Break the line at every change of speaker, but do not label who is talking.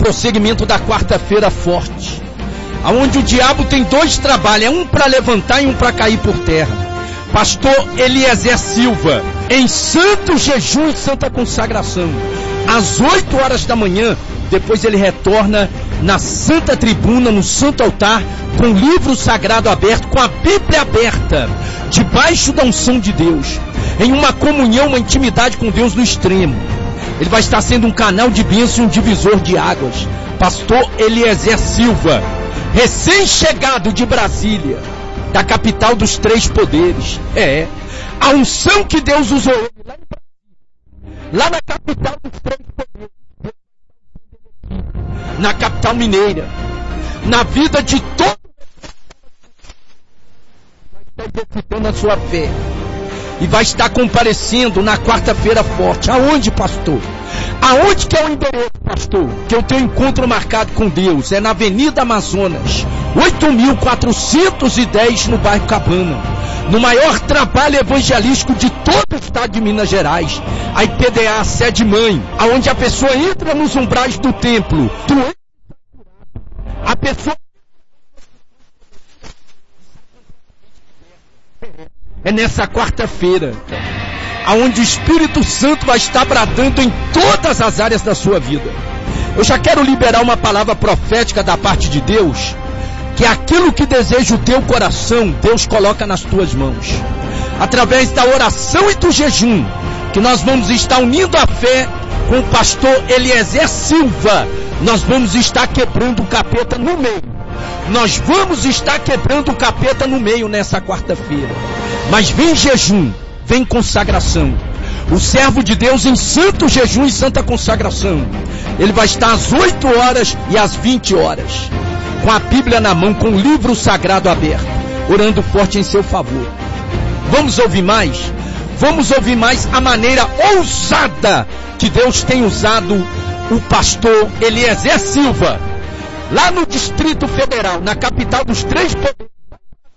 prosseguimento da quarta-feira forte, aonde o diabo tem dois trabalhos, um para levantar e um para cair por terra. Pastor Eliezer Silva, em santo jejum e santa consagração, às 8 horas da manhã. Depois ele retorna na santa tribuna, no santo altar, com o livro sagrado aberto, com a Bíblia aberta, debaixo da unção de Deus, em uma comunhão, uma intimidade com Deus no extremo. Ele vai estar sendo um canal de bênção e um divisor de águas. Pastor Eliezer Silva, recém-chegado de Brasília, da capital dos três poderes. A unção que Deus usou ele lá em Brasília, lá na capital dos três poderes, na capital mineira, na vida de todo vai estar exercitando a sua fé e vai estar comparecendo na quarta-feira forte. Aonde, pastor? Aonde que é o endereço, pastor? Que eu tenho encontro marcado com Deus. É na Avenida Amazonas, 8.410, no bairro Cabana, no maior trabalho evangelístico de todo o estado de Minas Gerais, a IPDA, a sede mãe, aonde a pessoa entra nos umbrais do templo, a pessoa é nessa quarta-feira, aonde o Espírito Santo vai estar bradando em todas as áreas da sua vida. Eu já quero liberar uma palavra profética da parte de Deus, que é aquilo que deseja o teu coração, Deus coloca nas tuas mãos, através da oração e do jejum, que nós vamos estar unindo a fé com o pastor Eliezer Silva. Nós vamos estar quebrando o capeta no meio. Nós vamos estar quebrando o capeta no meio nessa quarta-feira. Mas vem jejum, vem consagração. O servo de Deus em santo jejum e santa consagração, ele vai estar às 8 horas e às 20 horas, com a Bíblia na mão, com o livro sagrado aberto, orando forte em seu favor. Vamos ouvir mais? Vamos ouvir mais a maneira ousada que Deus tem usado o pastor Eliezer Silva, lá no Distrito Federal, na capital dos três poderes.